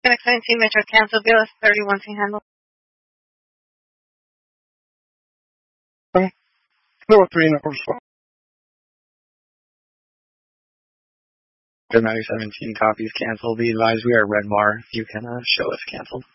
Connect 17 Metro cancel. BLS 31 to handle. Level 3 number 4. Dynamic 17 copies cancel. Be advised we are red bar. You can show us canceled.